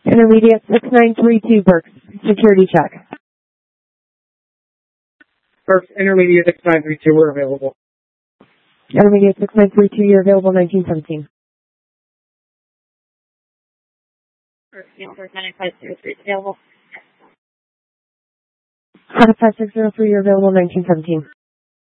Intermediate 6932 Burks, security check. Burks, Intermediate 6932, we're available. Intermediate 6932, you're available 1917. Burks, 9503 available. 5603, you're available 1917.